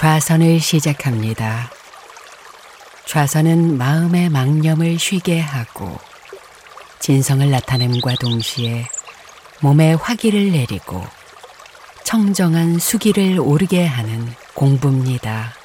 좌선을 시작합니다. 좌선은 마음의 망념을 쉬게 하고 진성을 나타냄과 동시에 몸에 화기를 내리고 청정한 수기를 오르게 하는 공부입니다.